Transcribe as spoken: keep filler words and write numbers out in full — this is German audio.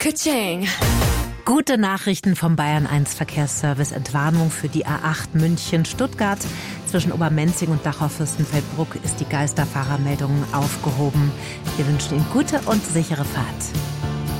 Ka-ching. Gute Nachrichten vom Bayern eins Verkehrsservice. Entwarnung für die A acht München-Stuttgart. Zwischen Obermenzing und Dachau-Fürstenfeldbruck ist die Geisterfahrermeldung aufgehoben. Wir wünschen Ihnen gute und sichere Fahrt.